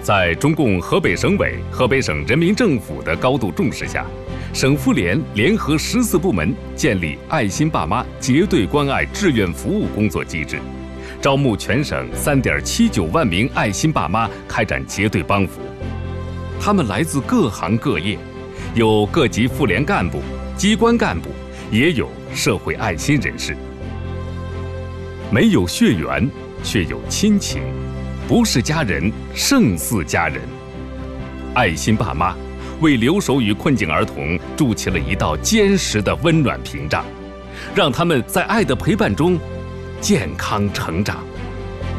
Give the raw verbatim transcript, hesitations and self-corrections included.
在中共河北省委、河北省人民政府的高度重视下，省妇联联合十四部门建立爱心爸妈结对关爱志愿服务工作机制，招募全省三点七九万名爱心爸妈开展结对帮扶。他们来自各行各业，有各级妇联干部、机关干部，也有社会爱心人士。没有血缘，却有亲情，不是家人，胜似家人。爱心爸妈为留守与困境儿童筑起了一道坚实的温暖屏障，让他们在爱的陪伴中健康成长。